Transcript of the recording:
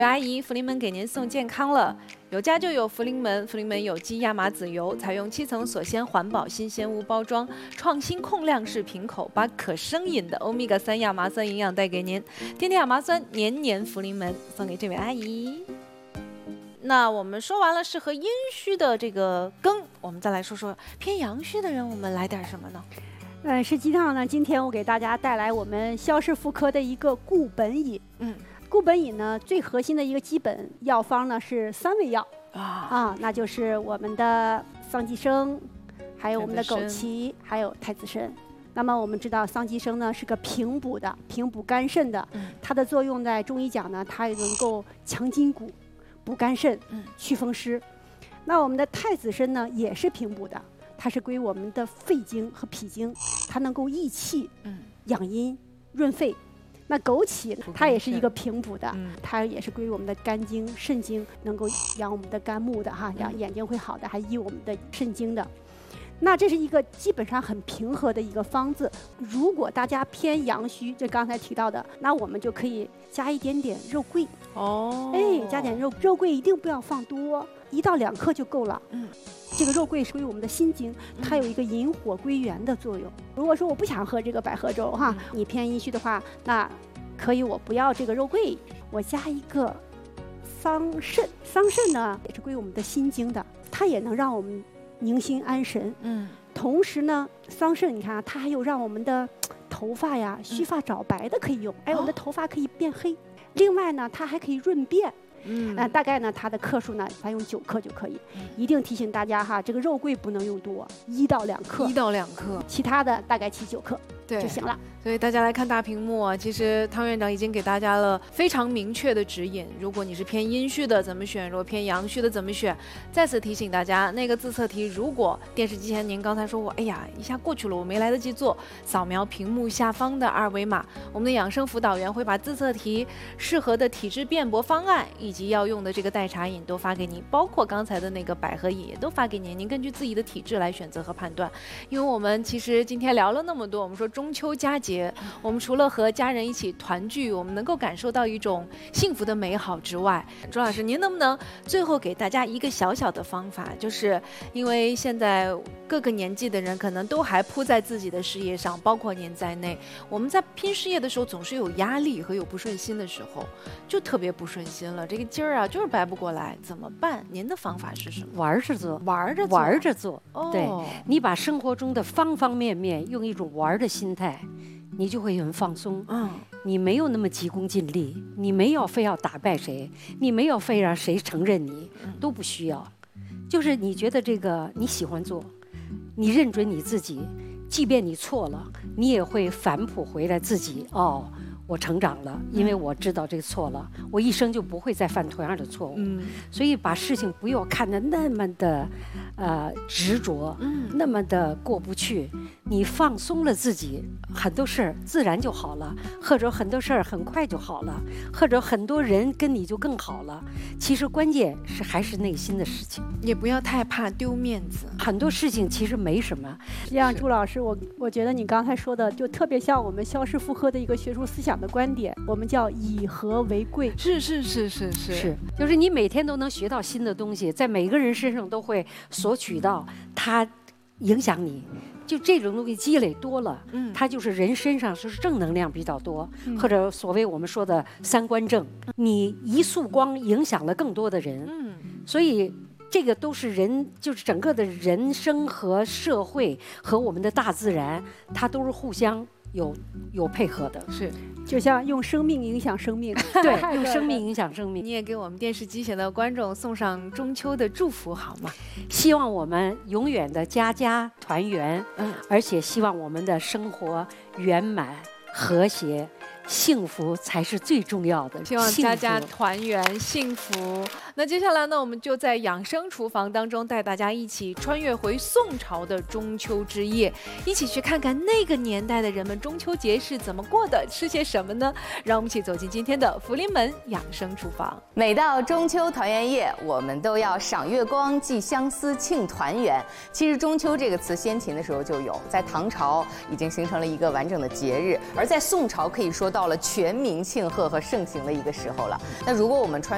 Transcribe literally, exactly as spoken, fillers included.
阿姨，福临门给您送健康了。有家就有福临门，福临门有机亚麻籽油，采用七层锁鲜环保新鲜无包装，创新控量式瓶口，把可生饮的欧米伽三亚麻酸营养带给您。天天亚麻酸，年年福临门，送给这位阿姨。那我们说完了适合阴虚的这个羹，我们再来说说偏阳虚的人，我们来点什么呢？ 呃，实际上呢，今天我给大家带来我们肖氏妇科的一个固本饮。嗯。固本饮呢，最核心的一个基本药方呢是三味药啊啊，那就是我们的桑寄生，还有我们的枸杞，还有太子参。那么我们知道桑寄生呢是个平补的，平补肝肾的，它的作用在中医讲呢，它能够强筋骨、补肝肾、祛风湿。那我们的太子参呢也是平补的，它是归我们的肺经和脾经，它能够益气、养阴、润肺。那枸杞它也是一个平补的，嗯、它也是归于我们的肝经、肾经，能够养我们的肝木的哈，养眼睛会好的，还益我们的肾经的。那这是一个基本上很平和的一个方子。如果大家偏阳虚，就刚才提到的，那我们就可以加一点点肉桂哦，哎，加点肉肉桂一定不要放多，一到两克就够了。嗯。这个肉桂是归我们的心经，它有一个引火归元的作用。如果说我不想喝这个百合粥哈，你偏阴虚的话，那可以我不要这个肉桂，我加一个桑葚。桑葚呢也是归我们的心经的，它也能让我们宁心安神。嗯，同时呢，桑葚你看啊，它还有让我们的头发呀须发早白的可以用，哎，我们的头发可以变黑。另外呢，它还可以润便。嗯，呃，大概呢，它的克数呢，咱用九克就可以。一定提醒大家哈，这个肉桂不能用多，一到两克。 一到两克， 其他的大概七九克就行了。 所以大家来看大屏幕啊，其实汤院长已经给大家了非常明确的指引。如果你是偏阴虚的怎么选，如果偏阳虚的怎么选？再次提醒大家，那个自测题，如果电视机前您刚才说我哎呀一下过去了，我没来得及做，扫描屏幕下方的二维码，我们的养生辅导员会把自测题适合的体质辩驳方案以及要用的这个代茶饮都发给您，包括刚才的那个百合饮也都发给您，您根据自己的体质来选择和判断。因为我们其实今天聊了那么多，我们说中秋佳节。我们除了和家人一起团聚，我们能够感受到一种幸福的美好之外，朱老师，您能不能最后给大家一个小小的方法？就是因为现在各个年纪的人可能都还扑在自己的事业上，包括您在内，我们在拼事业的时候总是有压力和有不顺心的时候，就特别不顺心了，这个劲儿啊就是掰不过来，怎么办？您的方法是什么？ 玩着做， 玩着做， 玩着做。 哦， 对，你把生活中的方方面面用一种玩的心态，你就会很放松。嗯，你没有那么急功近利，你没有非要打败谁，你没有非让谁承认你，都不需要。就是你觉得这个你喜欢做，你认准你自己，即便你错了，你也会反哺回来自己。哦，我成长了，因为我知道这个错了，我一生就不会再犯同样的错误。嗯，所以把事情不要看得那么的，呃，执着，嗯，那么的过不去。你放松了自己，很多事儿自然就好了，或者很多事儿很快就好了，或者很多人跟你就更好了。其实关键是还是内心的事情， 也不要太怕丢面子。 很多事情其实没什么。 实际上，朱老师，我我觉得你刚才说的就特别像我们肖氏妇科的一个学术思想的观点，我们叫以和为贵。 是是是是是是，就是你每天都能学到新的东西，在每个人身上都会索取到它影响你。就这种东西积累多了，嗯，它就是人身上就是正能量比较多，嗯、或者所谓我们说的三观正，你一束光影响了更多的人，嗯，所以这个都是人，就是整个的人生和社会和我们的大自然，它都是互相有有配合的， 是， 就像用生命影响生命， 对，用生命影响生命。 你也给我们电视机前的观众送上中秋的祝福好吗？ 希望我们永远的家家团圆，嗯，而且希望我们的生活圆满和谐。幸福才是最重要的， 希望家家团圆幸福。那接下来呢，我们就在养生厨房当中带大家一起穿越回宋朝的中秋之夜，一起去看看那个年代的人们中秋节是怎么过的，吃些什么呢？让我们一起走进今天的福临门养生厨房。 每到中秋团圆夜，我们都要赏月光、寄相思、庆团圆。其实中秋这个词先秦的时候就有，在唐朝已经形成了一个完整的节日，而在宋朝可以说到了全民庆贺和盛行的一个时候了。那如果我们穿